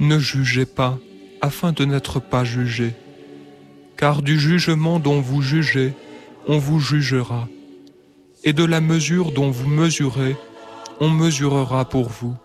Ne jugez pas, afin de n'être pas jugés. Car du jugement dont vous jugez, on vous jugera. Et de la mesure dont vous mesurez, on mesurera pour vous.